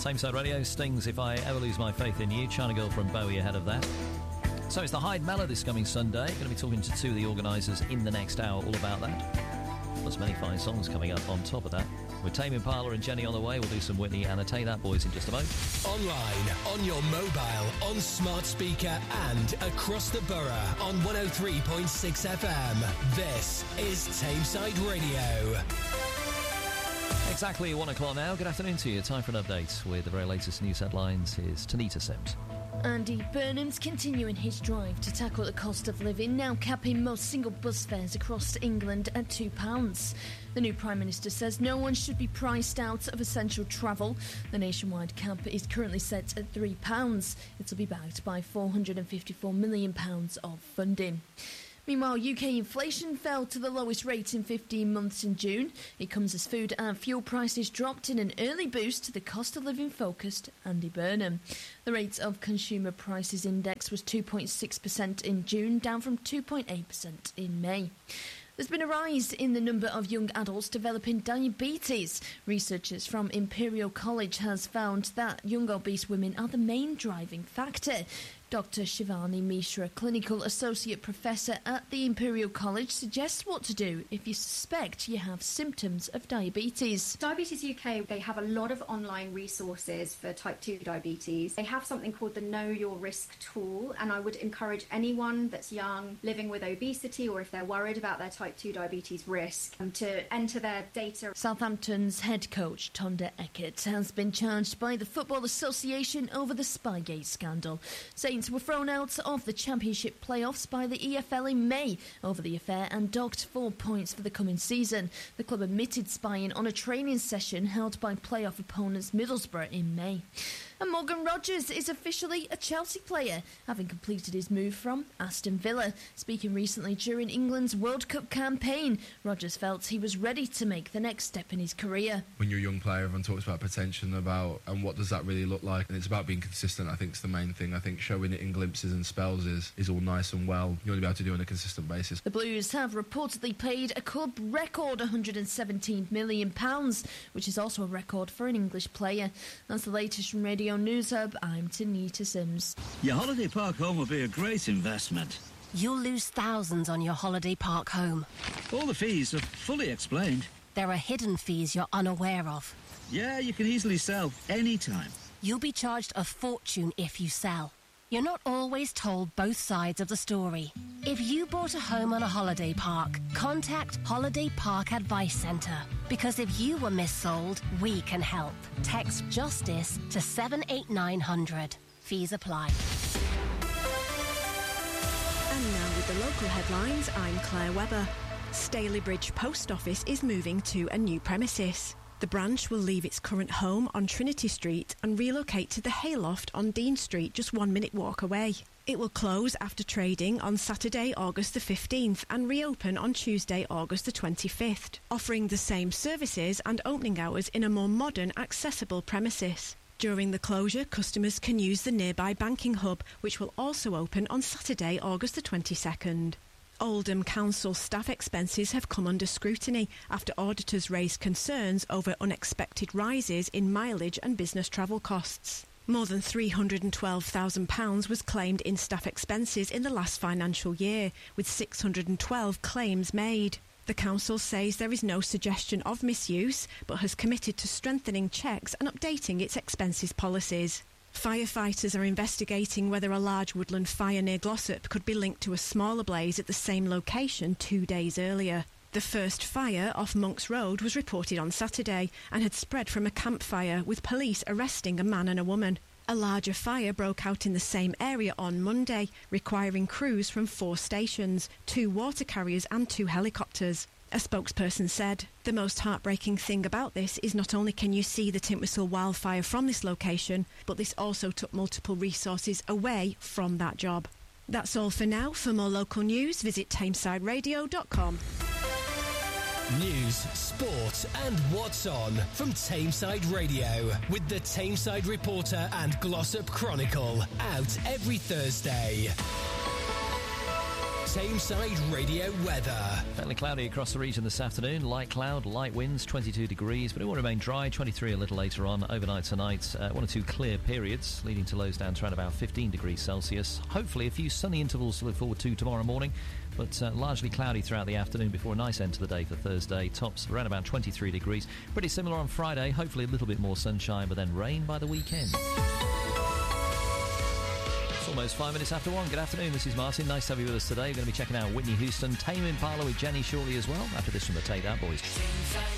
Tameside Radio, Stings, If I Ever Lose My Faith in You. China Girl from Bowie ahead of that. So it's the Hyde Mellor this coming Sunday. Going to be talking to two of the organisers in the next hour all about that. Plus many fine songs coming up on top of that. With Tame Impala and Jenny on the way, we'll do some Whitney and Take That Boys in just a moment. Online, on your mobile, on smart speaker and across the borough on 103.6 FM. This is Tameside Radio. Exactly 1 o'clock now. Good afternoon to you. Time for an update with the very latest news headlines. Here's Tanita Sims. Andy Burnham's continuing his drive to tackle the cost of living, now capping most single bus fares across England at £2. The new Prime Minister says no one should be priced out of essential travel. The nationwide cap is currently set at £3. It'll be backed by £454 million of funding. Meanwhile, UK inflation fell to the lowest rate in 15 months in June. It comes as food and fuel prices dropped in an early boost to the cost of living focused Andy Burnham. The rate of consumer prices index was 2.6% in June, down from 2.8% in May. There's been a rise in the number of young adults developing diabetes. Researchers from Imperial College has found that young obese women are the main driving factor. Dr. Shivani Mishra, Clinical Associate Professor at the Imperial College, suggests what to do if you suspect you have symptoms of diabetes. Diabetes UK, they have a lot of online resources for type 2 diabetes. They have something called the Know Your Risk tool, and I would encourage anyone that's young, living with obesity, or if they're worried about their type 2 diabetes risk, to enter their data. Southampton's head coach, Tonda Eckert, has been charged by the Football Association over the Spygate scandal. Saints were thrown out of the Championship playoffs by the EFL in May over the affair and docked 4 points for the coming season. The club admitted spying on a training session held by playoff opponents Middlesbrough in May. And Morgan Rogers is officially a Chelsea player, having completed his move from Aston Villa. Speaking recently during England's World Cup campaign, Rogers felt he was ready to make the next step in his career. When you're a young player, everyone talks about potential and what does that really look like, and it's about being consistent. I think it's the main thing. I think showing it in glimpses and spells is all nice and well. You want to be able to do it on a consistent basis. The Blues have reportedly paid a club record £117 million, which is also a record for an English player. That's the latest from Radio News Hub. I'm Tanita Sims. Your holiday park home will be a great investment. You'll lose thousands on your holiday park home. All the fees are fully explained. There are hidden fees you're unaware of. Yeah, you can easily sell anytime. You'll be charged a fortune if you sell. You're not always told both sides of the story. If you bought a home on a holiday park, contact Holiday Park Advice Centre. Because if you were missold, we can help. Text JUSTICE to 78900. Fees apply. And now with the local headlines, I'm Claire Webber. Stalybridge Post Office is moving to a new premises. The branch will leave its current home on Trinity Street and relocate to the Hayloft on Dean Street, just 1 minute walk away. It will close after trading on Saturday, August the 15th and reopen on Tuesday, August the 25th, offering the same services and opening hours in a more modern, accessible premises. During the closure, customers can use the nearby banking hub, which will also open on Saturday, August the 22nd. Oldham Council staff expenses have come under scrutiny after auditors raised concerns over unexpected rises in mileage and business travel costs. More than £312,000 was claimed in staff expenses in the last financial year, with 612 claims made. The council says there is no suggestion of misuse, but has committed to strengthening checks and updating its expenses policies. Firefighters are investigating whether a large woodland fire near Glossop could be linked to a smaller blaze at the same location 2 days earlier. The first fire off Monks Road was reported on Saturday and had spread from a campfire, with police arresting a man and a woman. A larger fire broke out in the same area on Monday, requiring crews from 4 stations, 2 water carriers and 2 helicopters. A spokesperson said, "The most heartbreaking thing about this is not only can you see the Tintwistle wildfire from this location, but this also took multiple resources away from that job." That's all for now. For more local news, visit tamesideradio.com. News, sport and what's on from Tameside Radio with the Tameside Reporter and Glossop Chronicle, out every Thursday. Tameside Radio weather. Fairly cloudy across the region this afternoon. Light cloud, light winds, 22 degrees, but it will remain dry, 23 a little later on. Overnight tonight, one or two clear periods, leading to lows down to around about 15 degrees Celsius. Hopefully a few sunny intervals to look forward to tomorrow morning, but largely cloudy throughout the afternoon before a nice end to the day for Thursday. Tops around about 23 degrees. Pretty similar on Friday, hopefully a little bit more sunshine, but then rain by the weekend. It's almost 5 minutes after 1. Good afternoon, this is Martin. Nice to have you with us today. We're going to be checking out Whitney Houston, Tame Impala with Jenny shortly as well, after this from the Take That Boys.